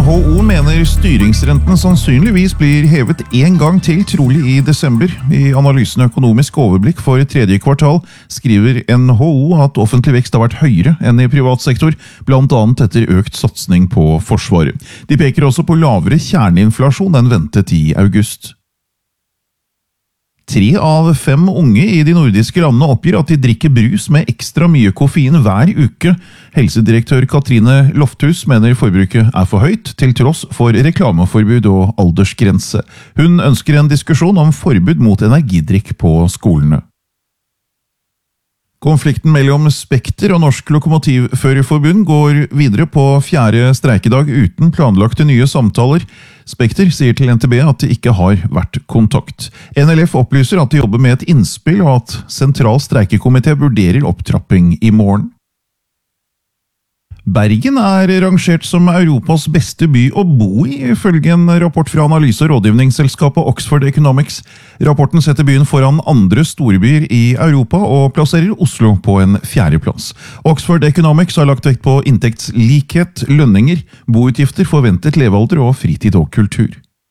NHO mener styringsrenten sannsynligvis blir hevet en gang til, trolig i desember. I analysen Økonomisk overblikk for tredje kvartal skriver NHO at offentlig vekst har vært høyere enn i privat sektor, blant annet etter økt satsning på forsvaret. De peker også på lavere kjerneinflasjon enn ventet i august. 3 av 5 unge i de nordiske landene oppgir at de drikker brus med ekstra mye koffein hver uke. Helsedirektør Katrine Lofthus mener forbruket er for høyt, til tross for reklameforbud og aldersgrense. Hun ønsker en diskusjon om forbud mot energidrikk på skolene. Konflikten mellom Spekter og Norsk Lokomotivførerforbund går videre på 4. streikedag uten planlagte nye samtaler. Spekter sier til NTB at det ikke har vært kontakt. NLF opplyser at de jobber med et innspill og at sentral streikekomité vurderer opptrapping i morgen. Bergen er rangert som Europas beste by å bo i, ifølge en rapport fra analyse- og rådgivningsselskapet Oxford Economics. Rapporten setter byen foran andre storbyer i Europa og plasserer Oslo på en 4. plass. Oxford Economics har lagt vekt på inntektslikhet, lønninger, boutgifter, forventet levealder og fritid og kultur.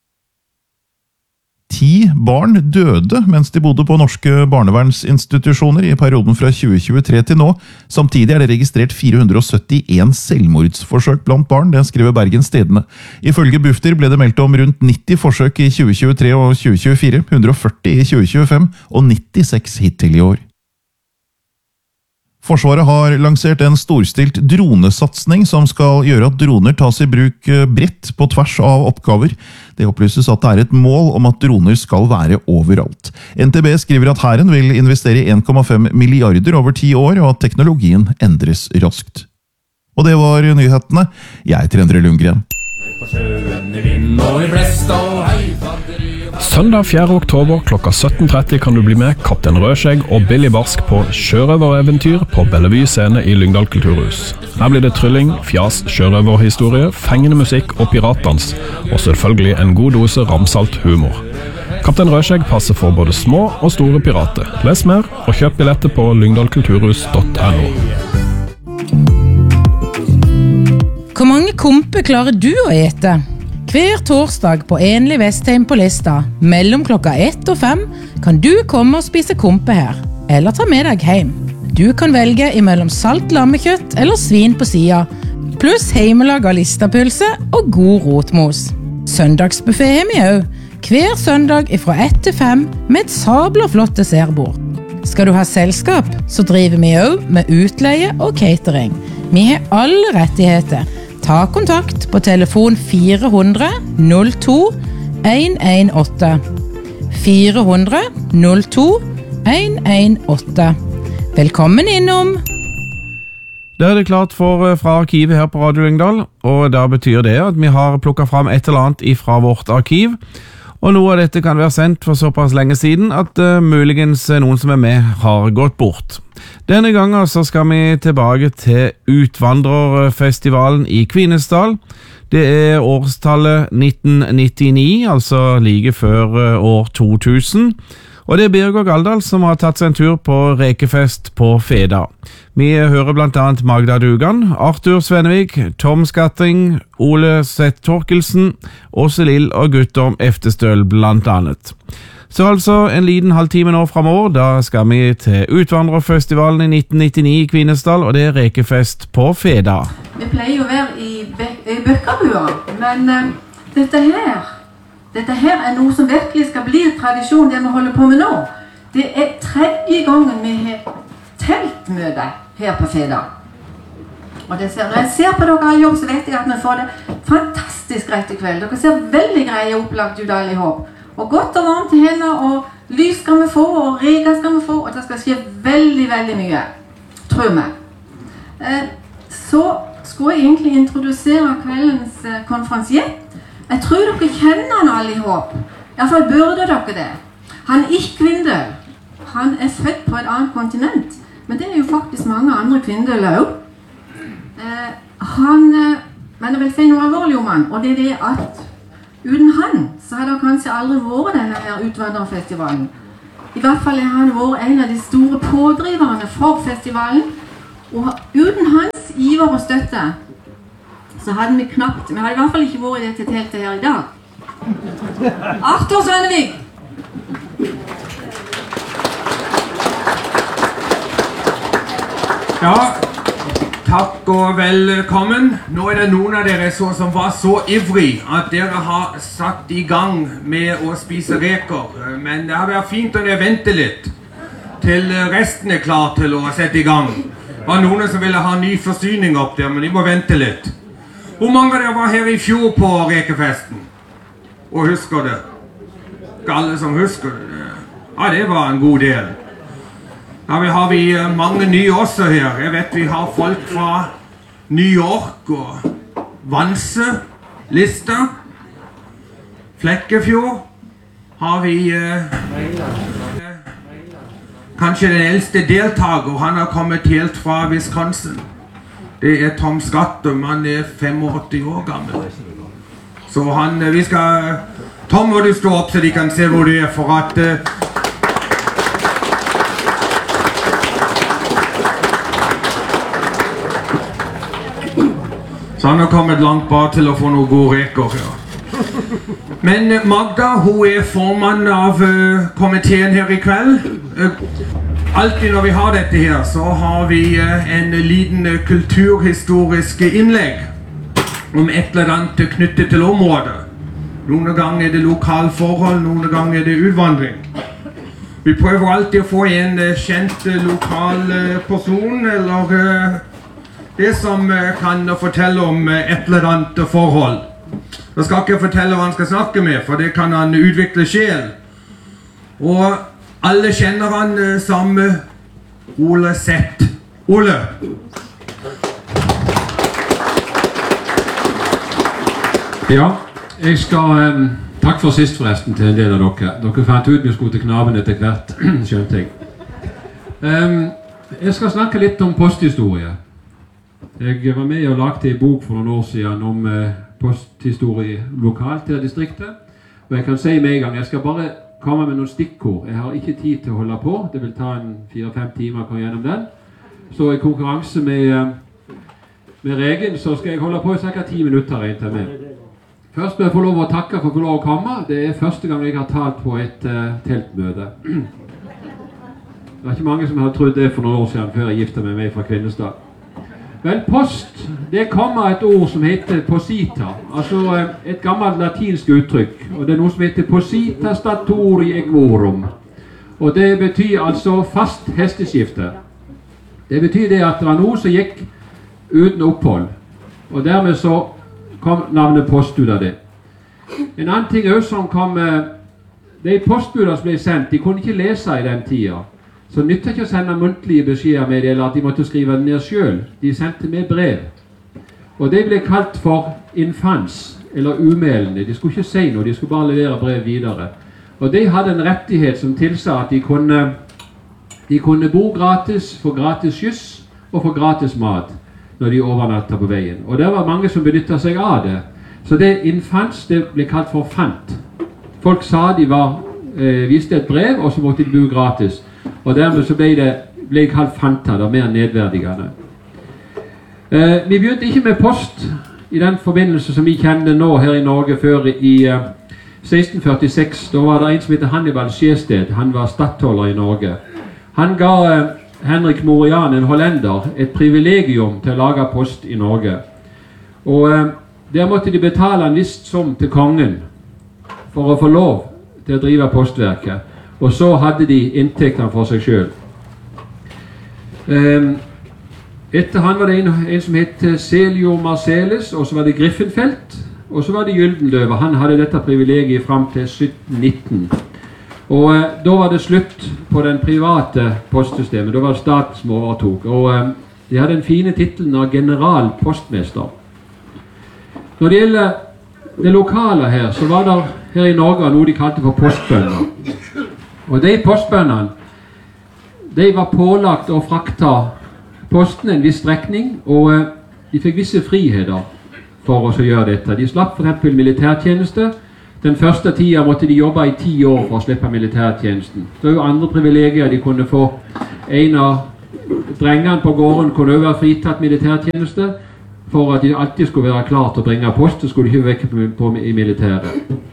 10 barn døde mens de bodde på norske barnevernsinstitusjoner i perioden fra 2023 til nå. Samtidig er det registrert 471 selvmordsforsøk blant barn, det skriver Bergens Tidende. Ifølge Bufdir ble det meldt om rundt 90 forsøk i 2023 og 2024, 140 i 2025 og 96 hittil i år. Forsvaret har lansert en storstilt dronesatsning som skal gjøre at droner tas i bruk bredt på tvers av oppgaver. Det opplyses at det er et mål om at droner skal være overalt. NTB skriver at hæren vil investere 1,5 milliarder over 10 år, og at teknologien endres raskt. Og det var nyhetene. Jeg heter Endre Lundgren. Søndag 4. oktober klokka 17:30 kan du bli med Kaptein Rødskjegg og Billy Barsk på sjørøvereventyr på Bellevue scene i Lyngdal kulturhus. Her blir det trylling, fjas, sjørøverhistorie, fengende musikk og piratdans, og selvfølgelig en god dose ramsalt humor. Kaptein Rødskjegg passer for både små og store pirater. Les mer og kjøp billetter på lyngdalkulturhus.no. Hvor mange komper klarer du å ete? Hver torsdag på Enlig Vestheim på Lista, mellom klokka 1 og 5, kan du komme og spise kompe her, eller ta med deg hjem. Du kan velge imellom salt lammekjøtt eller svin på sida, pluss heimelag av listapølse og god rotmos. Søndagsbuffet har vi også, hver søndag fra 1 til 5 med et sabler flott dessertbord. Skal du ha selskap, så driver vi også med utleie og catering. Vi har alle rettigheter. Ta kontakt på telefon 400 02 118. 400 02 118. Velkommen innom! Da er det klart fra arkivet her på Radio Lyngdal, og da betyr det at vi har plukket fram et eller annet fra vårt arkiv. Og noe av dette kan være sendt for såpass lenge siden at muligens noen som er med har gått bort. Denne gangen så skal vi tilbake til Utvandrerfestivalen i Kvinesdal. Det er årstallet 1999, altså like før år 2000. Og det er Birger Galdal som har tatt seg en tur på rekefest på Feda. Vi hører blant annet Magda Dugan, Arthur Svenevik, Tom Skatting, Ole Seth Torkelsen, Åse Lill og Guttorm Eftestøl blant annet. Så altså en liten halvtime nå fremover, da skal vi til Utvandrerfestivalen i 1999 i Kvinesdal, og det er rekefest på Feda. Vi pleier å være i Bøkkabua, men dette her er noe som virkelig skal bli tradisjon, det vi holder på med nå. Det er 3. gangen vi har teltmøte her på Feda. Og når jeg ser på dere alle jobb, så vet jeg at vi får det fantastisk greit i kveld. Dere ser veldig greie opplagt ut alle i håp. Og godt og varmt til henne, og lys skal vi få, og reker skal vi få, og det skal skje veldig, veldig mye. Tror vi. Så skulle jeg egentlig introdusere kveldens konferansier. Jeg tror dere kjenner han alle i håp. I hvert fall burde dere det. Han er ikke kvindøl. Han er født på et annet kontinent. Men det er jo faktisk mange andre kvindøler også. Men jeg vil si noe alvorlig om han, og det er det at uten han, så hadde han kanskje aldri vært denne her Utvandrerfestivalen. I hvert fall har han vært en av de store pådriverne for festivalen, og uten hans iver og støtte, så hadde vi knapt, vi hadde I hvert fall ikke vært I dette teltet her I dag. Arthur Svennevig! Ja, takk og velkommen. Nå det noen av dere som var så ivrig at dere har satt I gang med å spise reker. Men det har vært fint å vente litt til resten klar til å sette I gang. Det var noen som ville ha ny forsyning opp der, men de må vente litt. Hvor mange av dere var her I fjor på rekefesten? Og husker det? Ikke alle som husker det? Ja, det var en god del. Ja, vi har mange nye også her. Jeg vet vi har folk fra New York og Vanse, Lista, Flekkefjord. Har vi kanskje den eldste deltaker. Han har kommet helt fra Wisconsin. Det Tom Skattum. Han 85 år gammel. Så vi skal... Tom, må du stå opp så de kan se hvor du for at... Så han har kommet langt bare til å få noen gode reker her. Men Magda, hun formann av komiteen her I kveld. Alltid når vi har dette her, så har vi en liten kulturhistorisk innlegg om et eller annet knyttet til området. Noen ganger det lokal forhold, noen ganger det utvandring. Vi prøver alltid å få en kjent lokal person, eller... det som kan fortelle om et eller annet forhold. Jeg skal ikke fortelle hva han skal snakke med, for det kan han utvikle sjel. Og alle kjenner han som Ole Seth. Ole! Ja, jeg skal... takk for sist forresten til en del av dere. Dere fant ut vi skulle til knaben etter hvert, skjønte jeg. Jeg skal snakke litt om posthistorie. Jeg var med og lagde en bok for noen år siden om posthistorie lokalt til distriktet. Og jeg kan si med en gang, jeg skal bare komme med noen stikkord. Jeg har ikke tid til å holde på. Det vil ta 4-5 timer å komme gjennom den. Så I konkurranse med Regen så skal jeg holde på I ca. 10 minutter inntil meg. Først må jeg få lov å takke for å få lov å komme. Det første gang jeg har talt på et teltmøte. Det var ikke mange som hadde trodd det for noen år siden før jeg giftet meg fra Kvinnestad. Vel, post, det kommer et ord som heter posita, altså et gammelt latinsk uttrykk, og det noe som heter posita statori equorum, og det betyr altså fast hesteskifte. Det betyr det at det var noe som gikk uten opphold, og dermed så kom navnet post ut av det. En annen ting også som kom, de postbuder som ble sendt, de kunne ikke lese I den tida. Så nytter ikke å sende muntlige beskjeder med det, eller at de måtte skrive det ned selv. De sendte med brev. Og det ble kalt for infans, eller umelende. De skulle ikke si noe, de skulle bare levere brev videre. Og de hadde en rettighet som tilsa at de kunne bo gratis, få gratis skyss og få gratis mat når de overnattet på veien. Og det var mange som benyttet seg av det. Så det infans, det ble kalt for fant. Folk sa de viste et brev, og så måtte de bo gratis. Og dermed så ble det kalt fanta, det mer nedverdigende. Vi begynte ikke med post I den forbindelse som vi kjenner nå her I Norge før I 1646. Da var det en som heter Hannibal Sehested. Han var stattholder I Norge. Han ga Henrik Morian, en hollender, et privilegium til å lage post I Norge. Og der måtte de betale en viss sum til kongen for å få lov til å drive postverket. Og så hadde de inntektene for seg selv. Etter han var det en som het Celio Marcellus, og så var det Griffenfeld, og så var det Gyldenløve. Han hadde dette privilegiet frem til 1719. Og da var det slutt på den private postsystemet. Da var det staten som overtok. Og de hadde den fine titlen av generalpostmester. Når det gjelder det lokale her, så var det her I Norge noe de kalte for postbønder. Og de postbøndene, de var pålagt å frakte posten en viss strekning, og de fikk visse friheter for å gjøre dette. De slapp for eksempel militærtjeneste. Den første tida måtte de jobbe I 10 år for å slippe militærtjenesten. Så jo andre privilegier de kunne få. En av drengene på gården kunne også være fritatt militærtjeneste, for at de alltid skulle være klar til å bringe post, så skulle de ikke vekke på i militæret.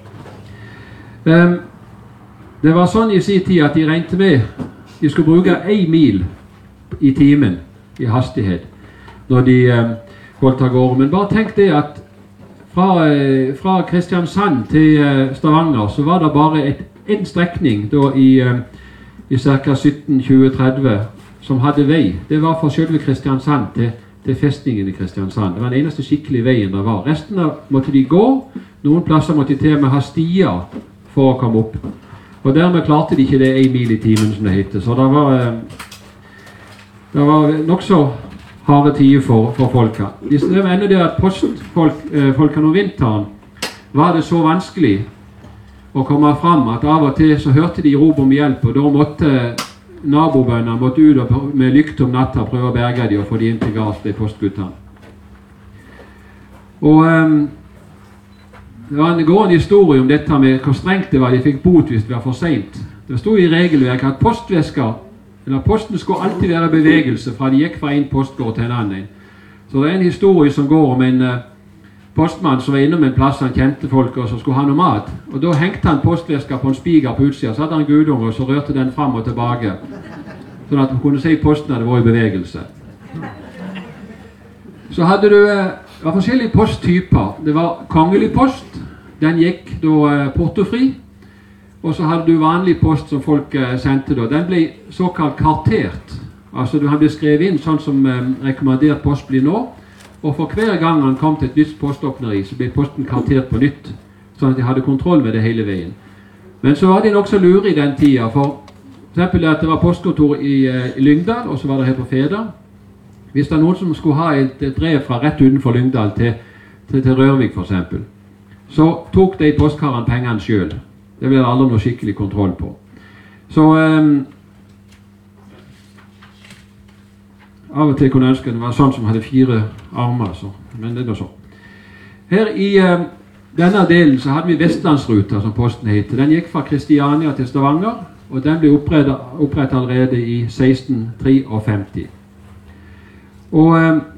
Det var sånn i sin tid at de regnet med de skulle bruke 1 mil i timen i hastighet når de holdt av gårde. Men bare tenk det at fra Kristiansand til Stavanger så var det bare en strekning da i ca. 1720-30 som hadde vei. Det var fra selve Kristiansand til festningen i Kristiansand. Det var den eneste skikkelige veien det var. Resten måtte de gå. Noen plasser måtte de til og med ha stier for å komme opp. Og dermed klarte de ikke det 1 mil i timen som det heter. Så det var nok så harde tider for folka. Det var enda det at postfolkene om vinteren var det så vanskelig å komme fram at av og til så hørte de rop om hjelp, og da måtte nabobøndene ut med lykt om natta og prøve å berge de og få de inn til gards, de postguttene. Og det går en historie om dette med hvor strengt det var. De fikk bot hvis det var for sent. Det stod i regelverket at posten skulle alltid være i bevegelse fra de gikk fra en postgård til en annen. Så det er en historie som går om en postmann som var innom en plass han kjente folk og så skulle ha noe mat. Og da hengte han postveska på en spiger på utsida, så hadde han gudunge og så rørte den fram og tilbake. Sånn at man kunne se posten hadde vært i bevegelse. Så hadde du det var forskjellige posttyper. Det var kongelig post, den gikk da portofri. Og så hadde du vanlig post som folk sendte da. Den ble såkalt kartert. Altså han ble skrevet inn sånn som rekommendert post blir nå. Og for hver gang han kom til et nytt poståpneri, så ble posten kartert på nytt. Sånn at de hadde kontroll med det hele veien. Men så var de nok så lure i den tida. For eksempel at det var postkontor i Lyngdal, og så var det her på Feda. Hvis det er noen som skulle ha et brev fra rett utenfor Lyngdal til Rørvik for eksempel, så tok de postkarene pengene selv. Det ble det aldri noe skikkelig kontroll på. Så av og til kunne jeg ønske det var sånn som hadde 4 armer, så. Men det er sånn. Her i denne delen så hadde vi Vestlandsruta, som posten heter. Den gikk fra Kristiania til Stavanger, og den ble opprettet allerede i 1653. Og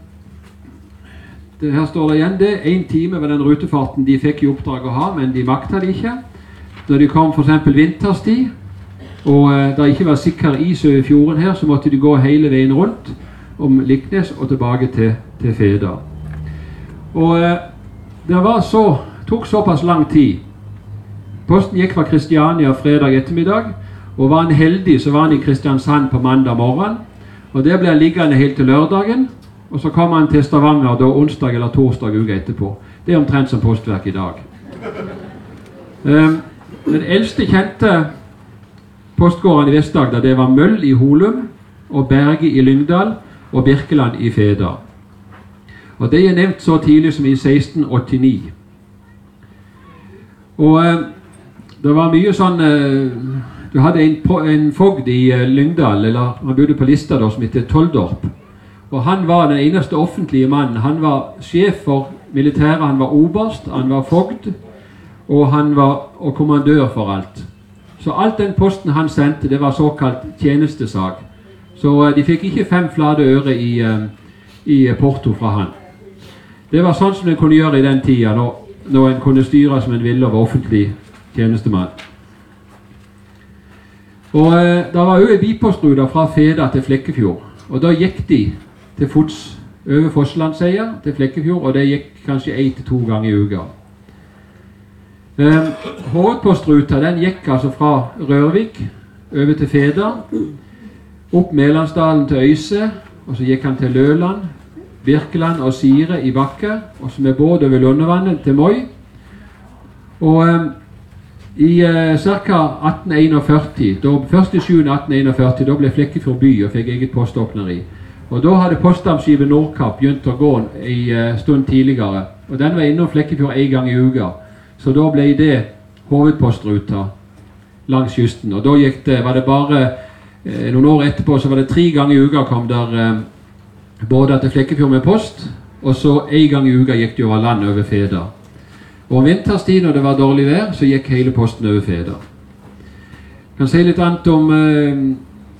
her står det igjen det, 1 time var den rutefarten de fikk i oppdrag å ha, men de maktet det ikke. Når de kom for eksempel vinterstid, og det ikke var sikker is over fjorden her, så måtte de gå hele veien rundt om Liknes og tilbake til Feda. Og det tok såpass lang tid. Posten gikk fra Kristiania fredag ettermiddag, og var han heldig så var han i Kristiansand på mandag morgen, og det ble liggende helt til lørdagen, og så kom han til Stavanger da onsdag eller torsdag uke etterpå. Det er omtrent som postverk i dag. Den eldste kjente postgården i Vest-Agder, det var Møll i Holum, og Berge i Lyngdal, og Birkeland i Feda. Og det er nevnt så tidlig som i 1689. Og det var mye sånn du hadde en fogd i Lyngdal, eller han bodde på Lista da, som heter Toldorp. Og han var den eneste offentlige mannen. Han var sjef for militæret, han var oberst, han var fogd, og han var kommandør for alt. Så alt den posten han sendte, det var såkalt tjenestesak. Så de fikk ikke 5 flate øre i porto fra han. Det var sånn som en kunne gjøre i den tida, når en kunne styre som en ville og var offentlig tjenestemann. Og det var også en bipostruta fra Feda til Flekkefjord, og da gikk de til fots over Fosslandseia til Flekkefjord, og det gikk kanskje 1 til 2 ganger i uka. Hovedpostruta den gikk altså fra Rørvik over til Feda, opp Melandsdalen til Øyse, og så gikk han til Løland, Birkeland og Sire i Bakke, og så med båt over Lundevannet til Moi. Og i ca. 1841, 1.7.1841, da ble Flekkefjord by og fikk eget poståpneri. Og da hadde postamskipet Nordkapp begynt å gå en stund tidligere, og den var innom Flekkefjord 1 gang i uka. Så da ble det hovedpostruta langs kysten, og da var det bare noen år etterpå, så var det 3 ganger i uka kom der både til Flekkefjord med post, og så 1 gang i uka gikk det over land over Feda. Og om vinterstid, når det var dårlig vær, så gikk hele posten over Feda. Jeg kan si litt annet om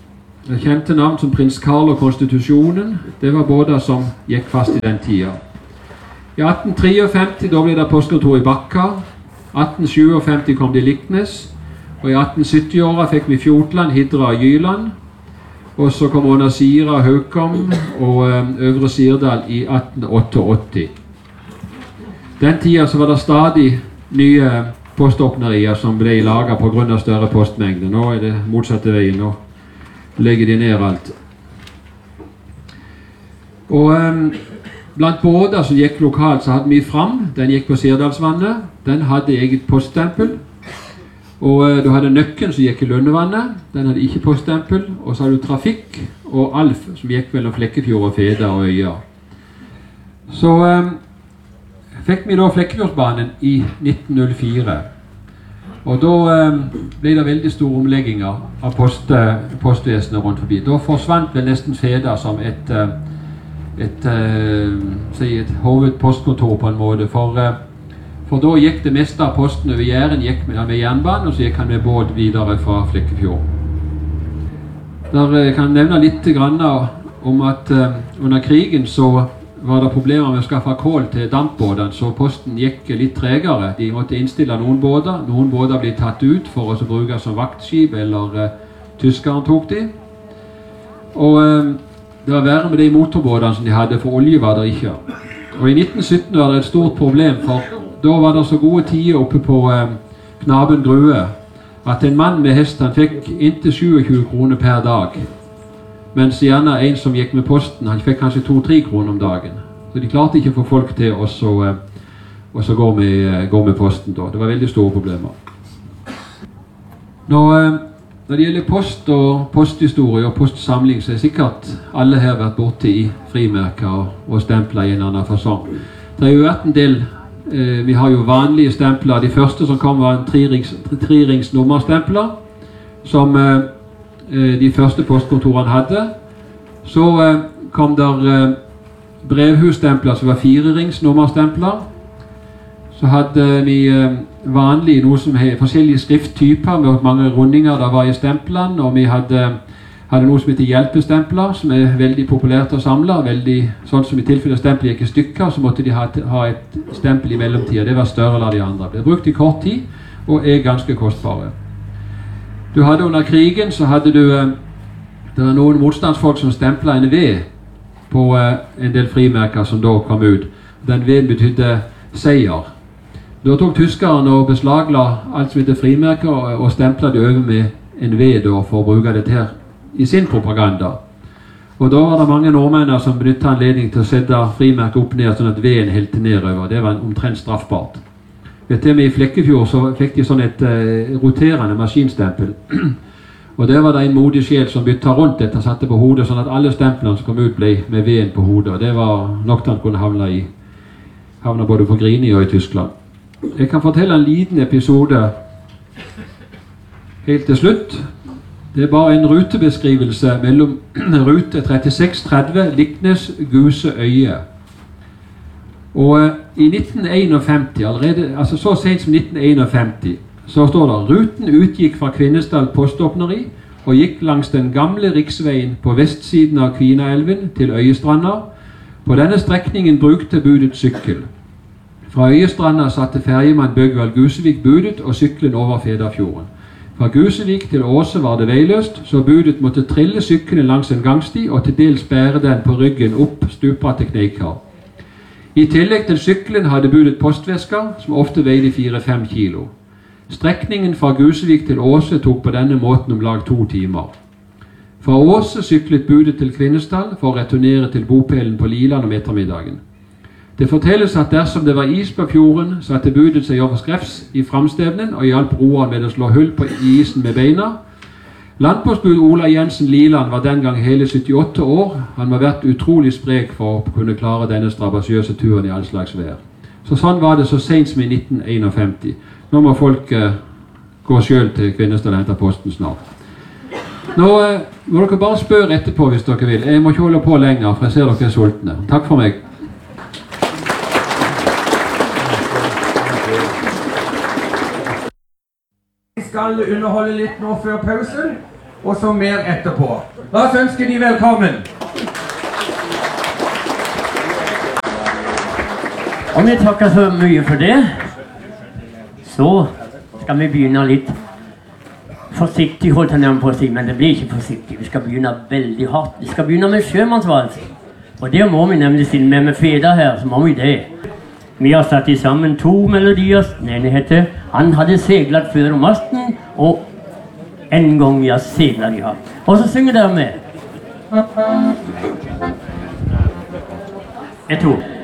kjente navn som Prins Karl og Konstitusjonen. Det var båda som gikk fast i den tida. I 1853 da ble det postkontor i Bakka. 1857 kom det i Liknes. Og i 1870-åra fikk vi Fjotland, Hidra og Jyland. Og så kom Ånasira, Haukom og Øvre Sirdal i 1888. Den tida så var det stadig nye poståpnerier som ble laget på grunn av større postmengde. Nå er det motsatte veien, nå legger de ned alt. Og blant båter som gikk lokalt så hadde vi Fram, den gikk på Sirdalsvannet, den hadde eget poststempel. Og du hadde Nøkken som gikk i Lundevannet, den hadde ikke poststempel. Og så hadde du Trafikk og Alf som gikk mellom Flekkefjord og Feda og Øya. Så fikk vi da Flekkefjordsbanen i 1904. Og da ble det veldig store omlegginger av postvesenet rundt forbi. Da forsvant vel nesten Feda som et hovedpostkontor på en måte. For da gikk det meste av posten over Jæren, gikk med jernbanen, og så gikk han med båt videre fra Flekkefjord. Der kan jeg nevne litt grann om at under krigen så var det problemer med å skaffe kål til dampbåtene, så posten gikk litt tregere. De måtte innstille noen båter ble tatt ut for å bruke som vaktskip, eller tyskeren tok de. Og det var verre med de motorbåtene som de hadde, for olje var det ikke. Og i 1917 var det et stort problem, for da var det så gode tider oppe på Knaben Grue, at en mann med hest han fikk inntil 27 kroner per dag. Mens gjerne en som gikk med posten, han fikk kanskje 2-3 kroner om dagen. Så de klarte ikke å få folk til å gå med posten da. Det var veldig store problemer. Når det gjelder post og posthistorie og postsamling, så er sikkert alle her vært borte i frimerker og stempler i en annen fasong. Det har jo vært en del, vi har jo vanlige stempler. De første som kom var en 3-rings nummerstempler, som de første postkontorene hadde. Så kom der brevhusstempler som var 4-rings nummerstempler. Så hadde vi vanlig noe som er forskjellige skrifttyper med mange rundinger der var i stemplene, og vi hadde noe som heter hjelpestempler, som er veldig populært å samle, sånn som i tilfelle stempler gikk i stykker, så måtte de ha et stempel i mellomtida. Det var større enn de andre. Det ble brukt i kort tid, og er ganske kostbare. Du hadde under krigen, så hadde du det var noen motstandsfolk som stemplet en V på en del frimerker som da kom ut. Den V betydde seier. Da tok tyskerne og beslagla alt som heter frimerker og stemplet det over med en V da, for å bruke det her i sin propaganda. Og da var det mange nordmenn som benyttet anledning til å sette frimerker opp ned sånn at V-en helte nedover. Det var omtrent straffbart. Vet du, i Flekkefjord så fikk de sånn et roterende maskinstempel. Og der var det en modig sjel som bytta rundt dette, satte på hodet, sånn at alle stemplene som kom ut ble med V-en på hodet. Og det var nok til han kunne havne både på Grini og i Tyskland. Jeg kan fortelle en liten episode helt til slutt. Det er bare en rutebeskrivelse mellom rute 3630 Liknes, Guse, Øye. Og i 1951, allerede, altså så sent som 1951, så står det: ruten utgikk fra Kvinesdal poståpneri og gikk langs den gamle riksveien på vestsiden av Kvinaelven til Øyestranda. På denne strekningen brukte budet sykkel. Fra Øyestranda satte ferjemann Bøgvald Gusevik budet og sykkelen over Fedafjorden. Fra Gusevik til Åse var det veiløst, så budet måtte trille sykkelen langs en gangsti og til dels bære den på ryggen opp stupbratte Kneikar. I tillegg til sykkelen hadde budet postvesker, som ofte veide 4-5 kilo. Strekningen fra Gusevik til Åse tok på denne måten om lag 2 timer. Fra Åse syklet budet til Kvinesdal for å returnere til bopelen på Liland om ettermiddagen. Det fortelles at dersom det var is på fjorden, satte budet seg over skrevs i framstevnen og hjalp roeren med å slå hull på isen med beina. Landpostbud Ola Jensen Liland var den gang hele 78 år. Han var vært utrolig sprek for å kunne klare denne strabasiøse turen i all slags vær. Så sånn var det så sent som i 1951. Nå må folk gå selv til Kvinesdal og hente posten snart. Nå må dere bare spørre etterpå hvis dere vil. Jeg må ikke holde på lenger, for jeg ser dere er sultne. Takk for meg. Vi skal underholde litt nå før pausen, og så mer etterpå. La oss ønske de velkommen. Om vi takker så mye for det, så skal vi begynne litt forsiktig, holdt jeg nærmere på å si, men det blir ikke forsiktig. Vi skal begynne veldig hardt. Vi skal begynne med sjømannsvals. Og det må vi nemlig, siden vi er med Feda her, så må vi det. Vi har satt i sammen 2 melodier. Den ene heter «Han hadde seglet før om masten», og «En gang jeg seglet ja». Og så synger dere med. Jeg tror.